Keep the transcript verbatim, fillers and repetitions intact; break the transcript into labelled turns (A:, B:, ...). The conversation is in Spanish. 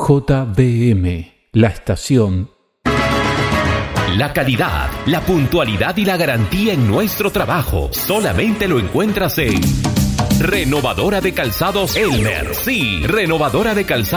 A: J B M, la estación.
B: La calidad, la puntualidad y la garantía en nuestro trabajo solamente lo encuentras en Renovadora de Calzados Elmer. Sí, Renovadora de Calzados